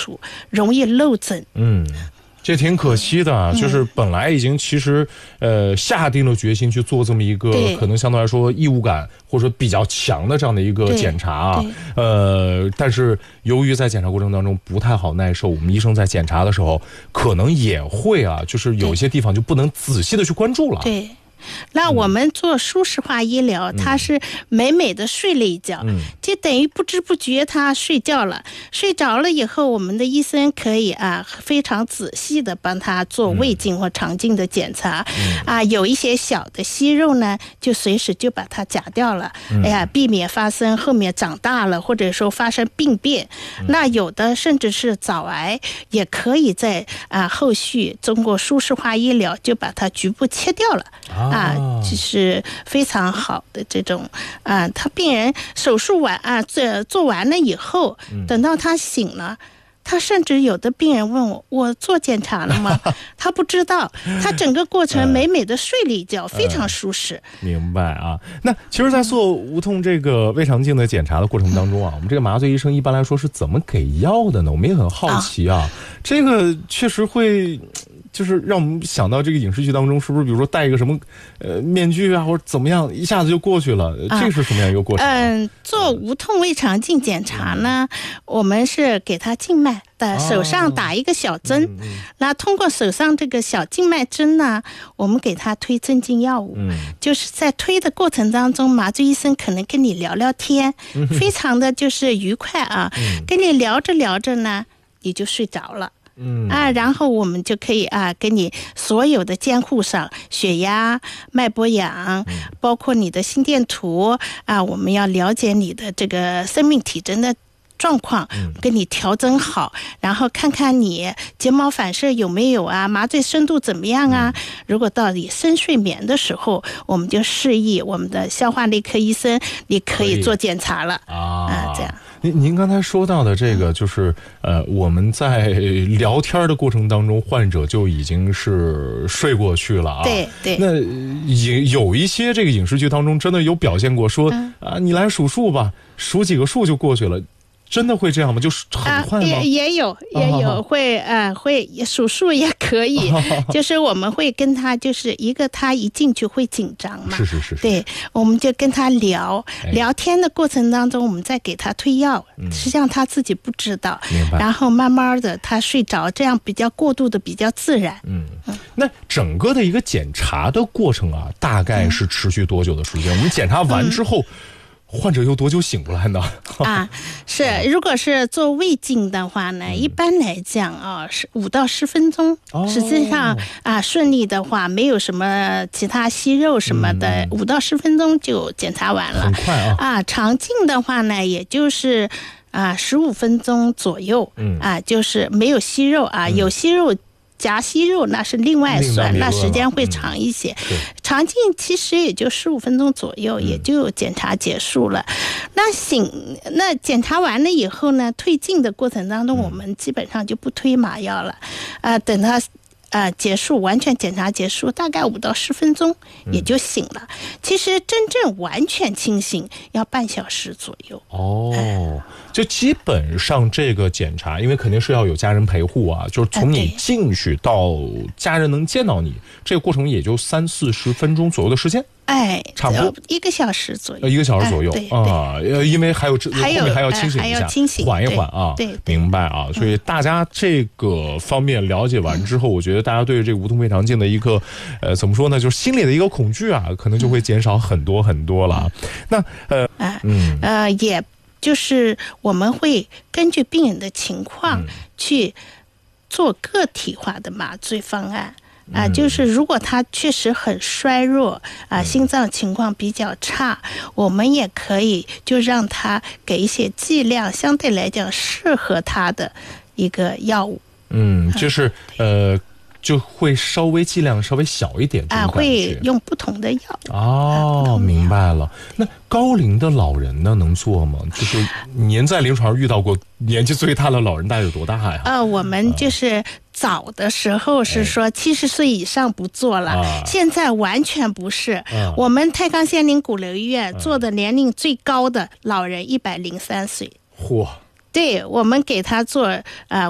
楚，容易漏诊。 这挺可惜的啊，就是本来已经其实下定了决心去做这么一个可能相对来说义务感或者说比较强的这样的一个检查啊，但是由于在检查过程当中不太好耐受，我们医生在检查的时候可能也会啊，就是有些地方就不能仔细的去关注了。 对。那我们做舒适化医疗，他是美美的睡了一觉，就等于不知不觉他睡觉了，睡着了以后，我们的医生可以非常仔细的帮他做胃镜或肠镜的检查，有一些小的息肉呢，就随时就把它夹掉了，避免发生后面长大了或者说发生病变。那有的甚至是早癌，也可以在后续通过舒适化医疗就把它局部切掉了。就是非常好的这种他病人手术完做完了以后，等到他醒了，他甚至有的病人问我做检查了吗？他不知道，他整个过程美美的睡了一觉，非常舒适。 明白啊。那其实在做无痛这个胃肠镜的检查的过程当中啊，我们这个麻醉医生一般来说是怎么给药的呢？我们也很好奇啊。这个确实会就是让我们想到这个影视剧当中，是不是比如说戴一个什么面具啊，或者怎么样，一下子就过去了？这是什么样一个过程？ 做无痛胃肠镜检查呢，我们是给他静脉的手上打一个小针，那通过手上这个小静脉针呢，我们给他推镇静药物，就是在推的过程当中，麻醉医生可能跟你聊聊天，非常的就是愉快啊，跟你聊着聊着呢，你就睡着了。然后我们就可以跟你所有的监护上血压、脉搏氧，包括你的心电图我们要了解你的这个生命体征的状况，跟你调整好，然后看看你睫毛反射有没有麻醉深度怎么样啊。如果到你深睡眠的时候，我们就示意我们的消化内科医生，你可以做检查了这样。 您刚才说到的这个，就是我们在聊天的过程当中，患者就已经是睡过去了啊。 对。 那有一些这个影视剧当中真的有表现过说你来数数吧，数几个数就过去了。真的会这样吗？就是很快吗？ 也有会数数也可以，就是我们会跟他，就是一个他一进去会紧张嘛， 是， 对，我们就跟他聊天的过程当中，我们再给他推药，实际上他自己不知道，然后慢慢的他睡着，这样比较过渡的比较自然。 那整个的一个检查的过程大概是持续多久的时间？我们检查完之后。患者又多久醒过来呢？ 是，如果是做胃镜的话呢，一般来讲是5到10分钟。实际上顺利的话，没有什么其他息肉什么的，5到10分钟就检查完了， 很快肠镜的话呢，也就是15分钟左右，就是没有息肉有息肉。夹息肉那是另外算，那时间会长一些。肠镜其实也就15分钟左右，也就检查结束了。那检查完了以后呢，退镜的过程当中，我们基本上就不推麻药了，等它结束，完全检查结束，大概5到10分钟也就醒了。其实真正完全清醒要半小时左右。 就基本上这个检查，因为肯定是要有家人陪护就是从你进去到家人能见到你，这个过程也就30-40分钟左右的时间。差不多 1个小时左右。 1个小时左右因为后面还要清醒一下，缓一缓对， 明白所以大家这个方面了解完之后，我觉得大家对这个无痛胃肠镜的一个怎么说呢，就是心里的一个恐惧可能就会减少很多很多了。那也就是我们会根据病人的情况去做个体化的麻醉方案。就是如果他确实很衰弱心脏情况比较差，我们也可以就让他给一些剂量相对来讲适合他的一个药物。 就是就会稍微剂量稍微小一点会用不同的药。 明白了。那高龄的老人呢，能做吗？就是您在临床上遇到过年纪最大的老人大概有多大呀？ 我们就是早的时候是说70岁以上不做了，现在完全不是。我们太康县立鼓楼医院做的年龄最高的老人103岁。 嚯！ 对，我们给他做